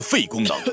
肺功能。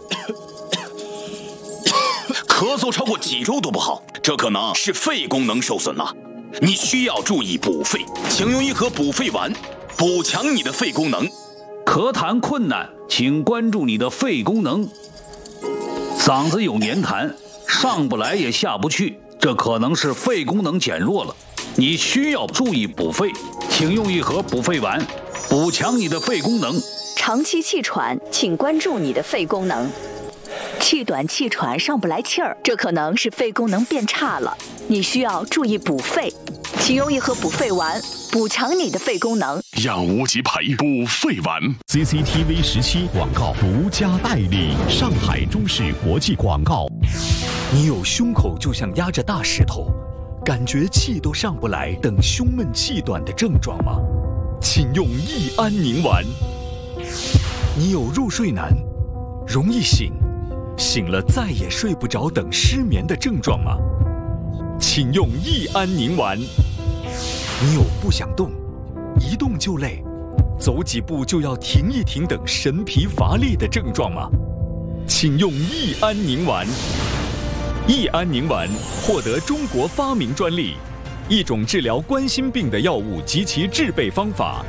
咳嗽超过几周都不好，这可能是肺功能受损了。你需要注意补肺，请用一盒补肺丸，补强你的肺功能。 咳痰困难，请关注你的肺功能。嗓子有黏痰，上不来也下不去，这可能是肺功能减弱了。你需要注意补肺，请用一盒补肺丸，补强你的肺功能。 长期气喘，请关注你的肺功能。气短气喘上不来气儿，这可能是肺功能变差了，你需要注意补肺，请用一盒补肺丸，补强你的肺功能。 药物即培补肺丸。 CCTV 17广告独家代理，上海中视国际广告。 你有胸口就像压着大石头，感觉气都上不来等胸闷气短的症状吗？请用益安宁丸。你有入睡难，容易醒，醒了再也睡不着等失眠的症状吗？请用益安宁丸。你有不想动，一动就累，走几步就要停一停等神疲乏力的症状吗？请用益安宁丸。益安宁丸获得中国发明专利，一种治疗冠心病的药物及其制备方法。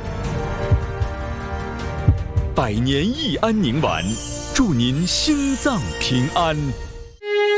百年益安宁丸，祝您心脏平安。